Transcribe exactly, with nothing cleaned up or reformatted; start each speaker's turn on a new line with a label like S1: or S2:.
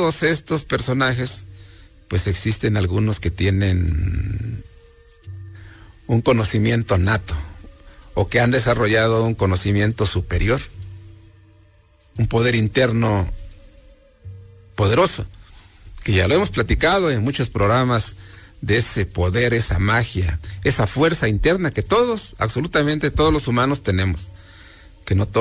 S1: todos estos personajes, pues existen algunos que tienen un conocimiento nato, o que han desarrollado un conocimiento superior, un poder interno poderoso, que ya lo hemos platicado en muchos programas, de ese poder, esa magia, esa fuerza interna que todos, absolutamente todos los humanos tenemos, que no todos